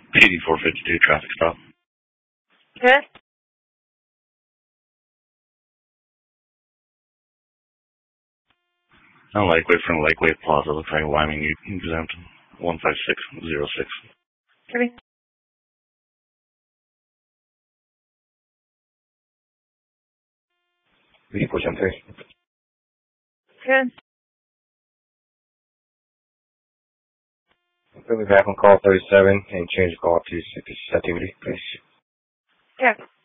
PD 452 traffic stop. Good. On Lakeway from Lakeway Plaza, looks like Wyoming exempt 15606. Copy. Vehicle jump 3. Good. We'll be back on call 37 and change the call to activity, please. Yeah.